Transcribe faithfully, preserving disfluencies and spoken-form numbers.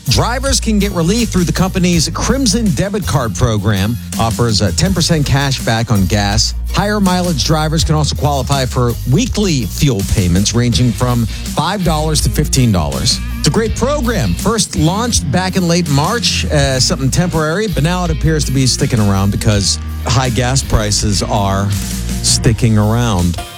Drivers can get relief through the company's Crimson Debit Card program. Offers a ten percent cash back on gas. Higher mileage drivers can also qualify for weekly fuel payments ranging from five dollars to fifteen dollars. It's a great program. First launched back in late March as something temporary, but now it appears to be sticking around because high gas prices are sticking around.